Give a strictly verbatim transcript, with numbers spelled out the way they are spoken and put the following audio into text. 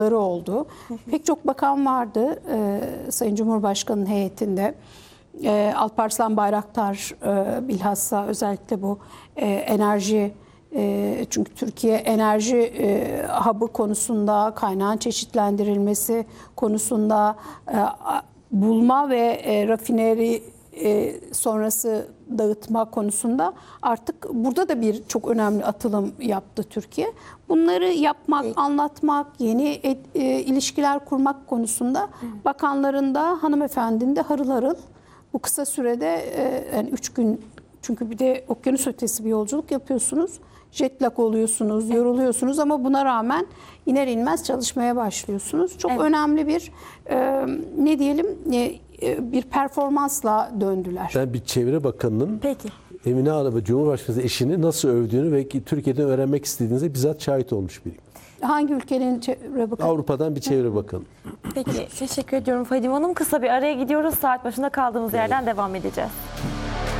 oldu. Pek çok bakan vardı e, Sayın Cumhurbaşkanı'nın heyetinde. E, Alparslan Bayraktar e, bilhassa özellikle bu e, enerji e, çünkü Türkiye enerji e, hub'ı konusunda, kaynağın çeşitlendirilmesi konusunda e, bulma ve e, rafineri e, sonrası dağıtma konusunda artık burada da bir çok önemli atılım yaptı Türkiye. Bunları yapmak, anlatmak, yeni et, e, ilişkiler kurmak konusunda bakanların da hanımefendinin de harıl harıl bu kısa sürede e, yani üç gün, çünkü bir de okyanus ötesi bir yolculuk yapıyorsunuz. Jet lag oluyorsunuz, yoruluyorsunuz ama buna rağmen iner inmez çalışmaya başlıyorsunuz. Çok evet. önemli bir e, ne diyelim e, bir performansla döndüler. Ben bir çevre bakanının Peki. Emine Araba Cumhurbaşkanı eşini nasıl övdüğünü ve Türkiye'den öğrenmek istediğinize bizzat şahit olmuş biriyim. Hangi ülkenin çevre bakanı? Avrupa'dan bir çevre bakanı. Peki teşekkür ediyorum Fadime Hanım. Kısa bir araya gidiyoruz. Saat başında kaldığımız yerden devam edeceğiz.